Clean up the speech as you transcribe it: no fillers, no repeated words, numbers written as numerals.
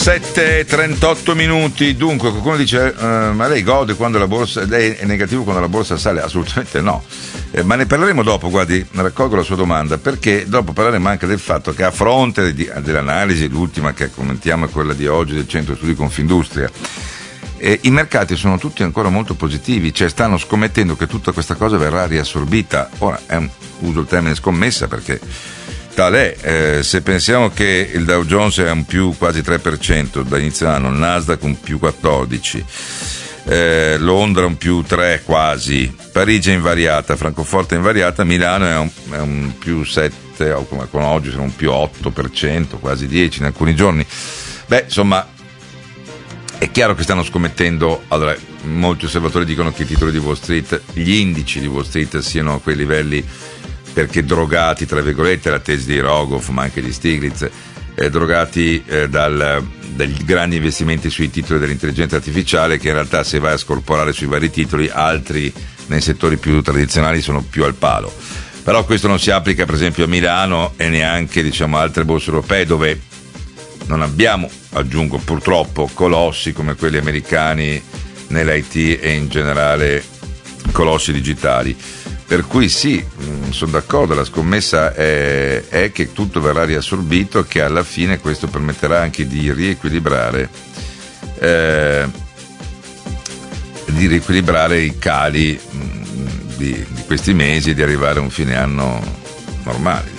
7:38 minuti. Dunque qualcuno dice ma lei gode quando la borsa, lei è negativo quando la borsa sale? Assolutamente no, ma ne parleremo dopo. Guardi, raccolgo la sua domanda perché dopo parleremo anche del fatto che a fronte dell'analisi, l'ultima che commentiamo è quella di oggi del Centro Studi Confindustria, i mercati sono tutti ancora molto positivi, cioè stanno scommettendo che tutta questa cosa verrà riassorbita. Ora uso il termine scommessa perché tale, se pensiamo che il Dow Jones è un più quasi 3% da inizio anno, il Nasdaq un più 14%, Londra un più 3 quasi, Parigi è invariata, Francoforte è invariata, Milano è un più 7, o come con oggi sono un più 8%, quasi 10% in alcuni giorni. Beh, insomma, è chiaro che stanno scommettendo. Allora, molti osservatori dicono che i titoli di Wall Street, gli indici di Wall Street siano a quei livelli perché drogati, tra virgolette, la tesi di Rogoff ma anche di Stiglitz, drogati dagli grandi investimenti sui titoli dell'intelligenza artificiale, che in realtà, se vai a scorporare sui vari titoli, altri nei settori più tradizionali sono più al palo. Però questo non si applica per esempio a Milano e neanche, diciamo, altre borse europee, dove non abbiamo, aggiungo purtroppo, colossi come quelli americani nell'IT e in generale colossi digitali. Per cui sì, sono d'accordo, la scommessa è che tutto verrà riassorbito, che alla fine questo permetterà anche di riequilibrare i cali di questi mesi e di arrivare a un fine anno normale.